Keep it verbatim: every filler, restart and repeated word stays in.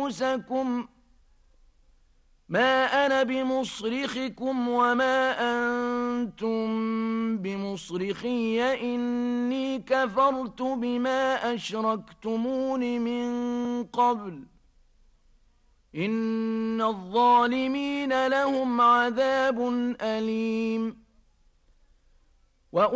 أنفسكم ما أنا بمصرخكم وما أنتم بمصرخي إني كفرت بما أشركتمون من قبل إن الظالمين لهم عذاب أليم